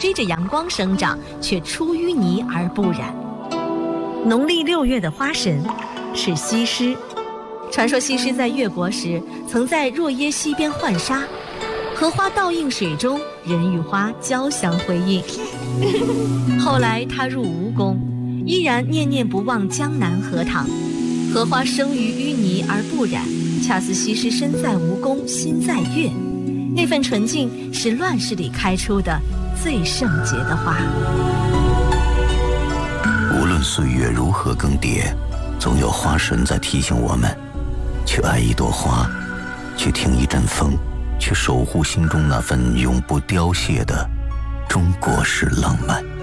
追着阳光生长，却出淤泥而不染。农历6月的花神是西施。传说西施在越国时，曾在若耶溪边浣纱，荷花倒映水中，人与花交相辉映。后来她入吴宫，依然念念不忘江南荷塘。荷花生于淤泥而不染，恰似西施身在吴宫，心在月。那份纯净是乱世里开出的最圣洁的花。 无论岁月如何更迭，总有花神在提醒我们，去爱一朵花，去听一阵风，去守护心中那份永不凋谢的中国式浪漫。